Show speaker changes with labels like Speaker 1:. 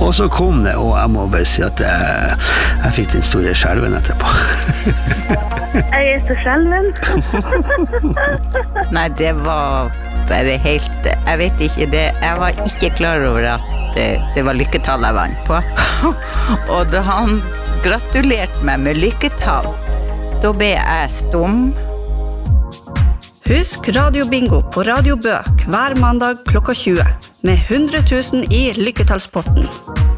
Speaker 1: Og så kom det, og jeg må bare si at jeg fikk den store skjelven etterpå.
Speaker 2: Jeg så skjelven.
Speaker 3: Nei, det var bare helt, jeg vet ikke det, jeg var ikke klar over at det var lykketall jeg vant på. Og da han gratulerte meg med lykketall, da ble jeg stum.
Speaker 4: Husk Radio Bingo på Radio Bø hver mandag klokka 20 med 100 000 i lykketallspotten.